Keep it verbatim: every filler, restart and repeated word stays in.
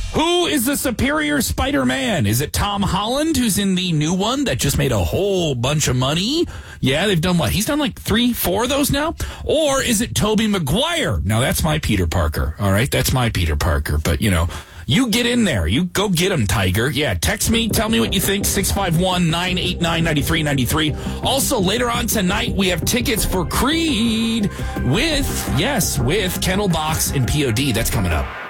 Who is the superior Spider-Man? Is it Tom Holland, who's in the new one that just made a whole bunch of money? Yeah, they've done what? He's done like three, four of those now? Or is it Tobey Maguire? Now, that's my Peter Parker, all right? That's my Peter Parker. But, you know, you get in there. You go get him, Tiger. Yeah, text me. Tell me what you think. six five one, nine eight nine, nine three nine three. Also, later on tonight, we have tickets for Creed with, yes, with Kendall Box and P O D. That's coming up.